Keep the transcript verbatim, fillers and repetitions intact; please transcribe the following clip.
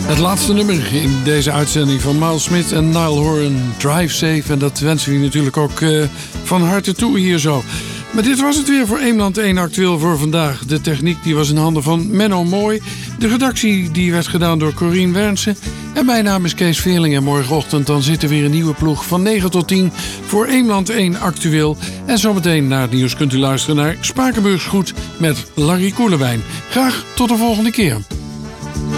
Het laatste nummer in deze uitzending van Miles Smith en Niall Horan, Drive Safe. En dat wensen we je natuurlijk ook uh, van harte toe hier zo. Maar dit was het weer voor Eemland één Actueel voor vandaag. De techniek die was in handen van Menno Mooi. De redactie die werd gedaan door Corien Wernsen. En mijn naam is Kees Veerling en morgenochtend dan zit er weer een nieuwe ploeg van negen tot tien voor Eemland één Actueel. En zometeen na het nieuws kunt u luisteren naar Spakenburgs Goed met Larry Koelewijn. Graag tot de volgende keer.